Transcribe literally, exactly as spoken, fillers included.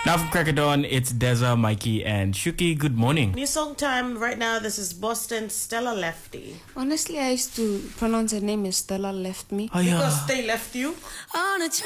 Now from Crack of Dawn, it's Deza, Mikey, and Shuki. Good morning. New song time right now. This is Boston Stella Lefty. Honestly, I used to pronounce her name as Stella Left Me. Oh, yeah. Because they left you. On a